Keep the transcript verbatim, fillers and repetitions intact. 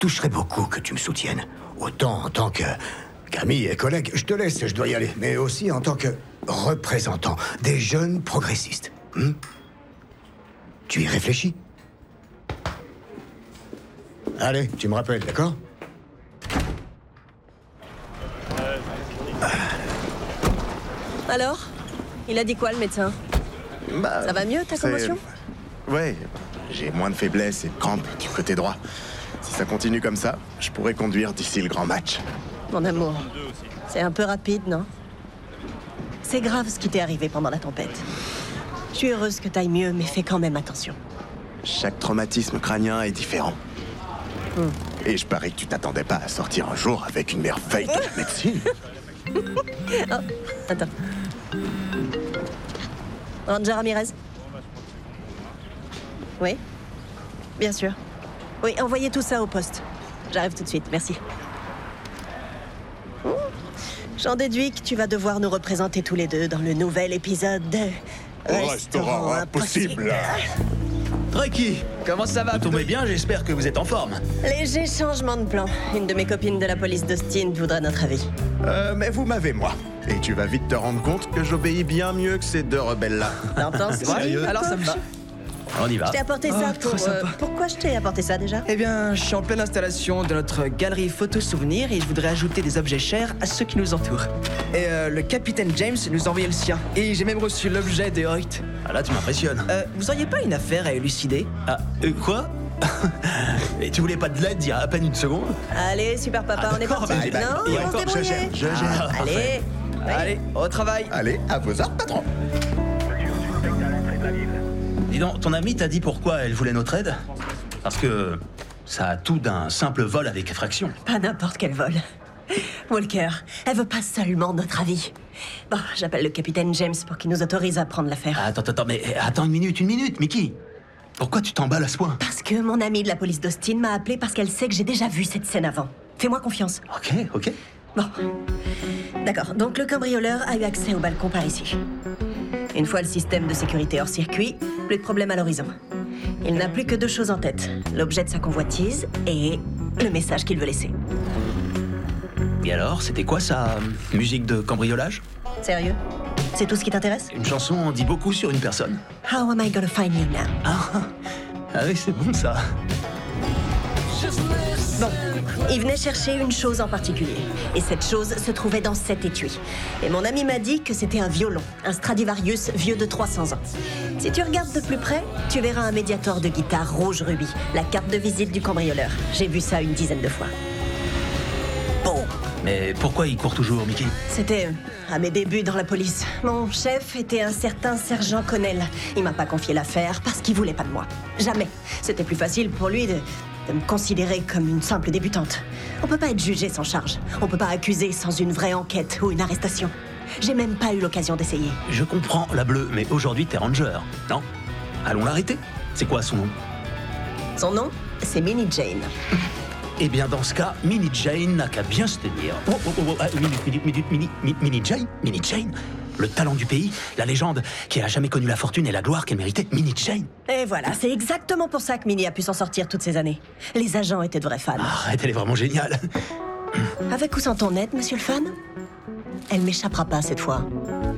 toucherait beaucoup que tu me soutiennes. Autant en tant que qu'ami et collègue. Je te laisse, je dois y aller. Mais aussi en tant que représentant des jeunes progressistes. Hmm? Tu y réfléchis? Allez, tu me rappelles, d'accord? Alors? Il a dit quoi, le médecin? Bah, Ça va mieux, ta commotion? Ouais, j'ai moins de faiblesse et de crampes du côté droit. Si ça continue comme ça, je pourrais conduire d'ici le grand match. Mon amour, c'est un peu rapide, non? C'est grave ce qui t'est arrivé pendant la tempête. Je suis heureuse que t'ailles mieux, mais fais quand même attention. Chaque traumatisme crânien est différent. Hmm. Et je parie que tu t'attendais pas à sortir un jour avec une merveille de la médecine. Oh, attends. Ranger Ramirez? Oui? Bien sûr. Oui, envoyez tout ça au poste. J'arrive tout de suite, merci. Hmm. J'en déduis que tu vas devoir nous représenter tous les deux dans le nouvel épisode de... Restaurant impossible. Ricky, comment ça va? Vous tombez bien, j'espère que vous êtes en forme. Léger changement de plan. Une de mes copines de la police d'Austin voudrait notre avis. Euh, mais vous m'avez, moi. Et tu vas vite te rendre compte que j'obéis bien mieux que ces deux rebelles-là. T'entends? Sérieux? Alors ça me va. On y va. Je t'ai apporté Oh, ça trop pour... euh, sympa. pourquoi je t'ai apporté ça déjà? Eh bien, je suis en pleine installation de notre galerie photo-souvenirs et je voudrais ajouter des objets chers à ceux qui nous entourent. Et euh, le capitaine James nous a envoyé le sien. Et j'ai même reçu l'objet de Hoyt. Ah là, tu m'impressionnes. Euh, vous auriez pas une affaire à élucider? Ah, euh, quoi? Et tu voulais pas de l'aide il y a à peine une seconde? Allez, super papa, Ah, on est d'accord, parti. bah, non, ouais, on se je débrouille. gère, je gère. Ah, Allez. Ouais. Allez, au travail. Allez, à vos ordres, patron. Dis donc, ton amie t'a dit pourquoi elle voulait notre aide? Parce que ça a tout d'un simple vol avec effraction. Pas n'importe quel vol. Walker, elle veut pas seulement notre avis. Bon, j'appelle le capitaine James pour qu'il nous autorise à prendre l'affaire. Ah, attends, attends, mais attends une minute, une minute, Mickey. Pourquoi tu t'emballes à ce point? Parce que mon amie de la police d'Austin m'a appelé parce qu'elle sait que j'ai déjà vu cette scène avant. Fais-moi confiance. Ok, ok. Bon. D'accord, donc le cambrioleur a eu accès au balcon par ici. Une fois le système de sécurité hors circuit, plus de problème à l'horizon. Il n'a plus que deux choses en tête. L'objet de sa convoitise et le message qu'il veut laisser. Et alors, c'était quoi ça? euh, Musique de cambriolage? Sérieux? C'est tout ce qui t'intéresse? Une chanson en dit beaucoup sur une personne. How am I gonna find you now? Ah, ah oui, c'est bon ça. Bon, il venait chercher une chose en particulier. Et cette chose se trouvait dans cet étui. Et mon ami m'a dit que c'était un violon, un Stradivarius vieux de trois cents ans. Si tu regardes de plus près, tu verras un médiator de guitare rouge rubis, la carte de visite du cambrioleur. J'ai vu ça une dizaine de fois. Bon, Mais pourquoi il court toujours, Mickey? c'était euh, à mes débuts dans la police. Mon chef était un certain sergent Connell. Il m'a pas confié l'affaire parce qu'il voulait pas de moi. Jamais. C'était plus facile pour lui de... de me considérer comme une simple débutante. On peut pas être jugé sans charge. On peut pas accuser sans une vraie enquête ou une arrestation. J'ai même pas eu l'occasion d'essayer. Je comprends, la bleue, mais aujourd'hui t'es ranger, non? Allons l'arrêter. C'est quoi son nom? Son nom, c'est Minnie Jane. Eh bien, dans ce cas, Minnie Jane n'a qu'à bien se tenir. Oh, oh, oh, oh, ah, minute, minute, minute, Minnie, Mi- Minnie Jane? Minnie Jane? Le talent du pays, la légende qui a jamais connu la fortune et la gloire qu'elle méritait, Minnie Jane. Et voilà, c'est exactement pour ça que Minnie a pu s'en sortir toutes ces années. Les agents étaient de vrais fans. Arrête, elle est vraiment géniale. Avec ou sans ton aide, monsieur le fan? Elle m'échappera pas cette fois.